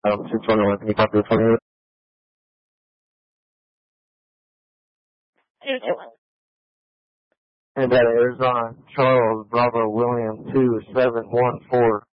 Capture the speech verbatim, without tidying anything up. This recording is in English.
Um, two twenty-one, can you copy the twenty-eight? And that Arizona, Charles, Bravo, William, two seven one four.